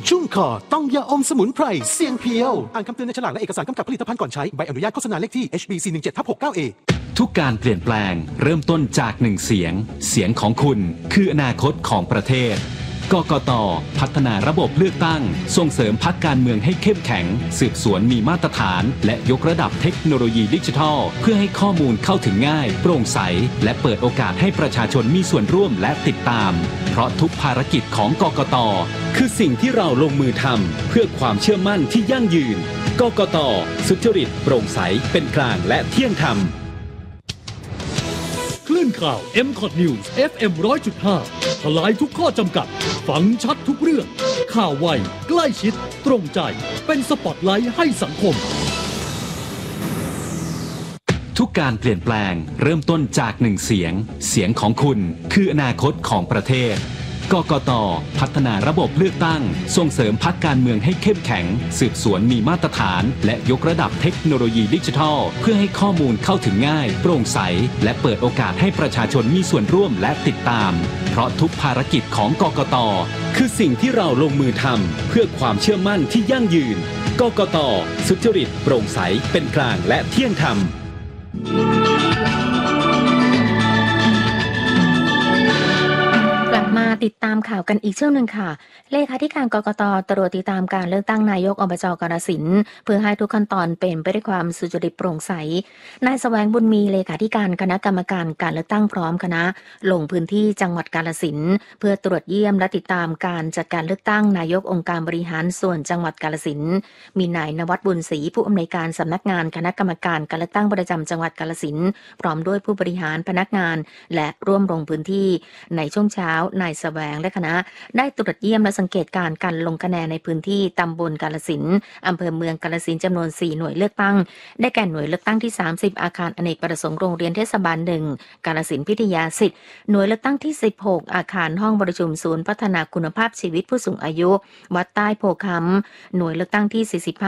ชุ่มคอต้องยาอมสมุนไพรเสียงเพียวอ่านคำเตือนในฉลากและเอกสารกำกับผลิตภัณฑ์ก่อนใช้ใบอนุญาตโฆษณาเลขที่ HB417/69A ทุกการเปลี่ยนแปลงเริ่มต้นจากหนึ่งเสียงเสียงของคุณคืออนาคตของประเทศกกต.พัฒนาระบบเลือกตั้งส่งเสริมพรรคการเมืองให้เข้มแข็งสืบสวนมีมาตรฐานและยกระดับเทคโนโลยีดิจิทัลเพื่อให้ข้อมูลเข้าถึงง่ายโปร่งใสและเปิดโอกาสให้ประชาชนมีส่วนร่วมและติดตามเพราะทุกภารกิจของกกต.คือสิ่งที่เราลงมือทำเพื่อความเชื่อมั่นที่ยั่งยืนกกต.สุจริตโปร่งใสเป็นกลางและเที่ยงธรรมคลื่นข่าว MCOT News FM 100.5 ทลายทุกข้อจำกัดฟังชัดทุกเรื่องข่าวไวใกล้ชิดตรงใจเป็นสปอตไลท์ให้สังคมทุกการเปลี่ยนแปลงเริ่มต้นจากหนึ่งเสียงเสียงของคุณคืออนาคตของประเทศกกต.พัฒนาระบบเลือกตั้งส่งเสริมพรรคการเมืองให้เข้มแข็งสืบสวนมีมาตรฐานและยกระดับเทคโนโลยีดิจิทัลเพื่อให้ข้อมูลเข้าถึงง่ายโปร่งใสและเปิดโอกาสให้ประชาชนมีส่วนร่วมและติดตามเพราะทุกภารกิจของกกต.คือสิ่งที่เราลงมือทำเพื่อความเชื่อมั่นที่ยั่งยืนกกต.สุจริตโปร่งใสเป็นกลางและเที่ยงธรรมมาติดตามข่าวกันอีกช่วงหนึ่งค่ะเลขาธิการกกต.ตรวจติดตามการเลือกตั้งนายกอบจ.กาฬสินธุ์เพื่อให้ทุกขั้นตอนเป็นไปด้วยความสุจริตโปร่งใสนายแสวงบุญมีเลขาธิการคณะกรรมการการเลือกตั้งพร้อมคณะลงพื้นที่จังหวัดกาฬสินธุ์เพื่อตรวจเยี่ยมและติดตามการจัดการเลือกตั้งนายกองค์การบริหารส่วนจังหวัดกาฬสินธุ์มีนายณวัฒน์บุญศรีผู้อำนวยการสำนักงานคณะกรรมการการเลือกตั้งประจำจังหวัดกาฬสินธุ์พร้อมด้วยผู้บริหารพนักงานและร่วมลงพื้นที่ในช่วงเช้านายแสวงและคณะได้ตรวจเยี่ยมและสังเกตการลงคะแนนในพื้นที่ตำบลกาฬสินธุ์อำเภอเมืองกาฬสินธุ์จำนวน4หน่วยเลือกตั้งได้แก่หน่วยเลือกตั้งที่30อาคารอเนกประสงค์โรงเรียนเทศบาล1กาฬสินธุ์พิทยา10หน่วยเลือกตั้งที่16อาคารห้องประชุมศูนย์พัฒนาคุณภาพชีวิตผู้สูงอายุวัดใต้โพคำหน่วยเลือกตั้งที่45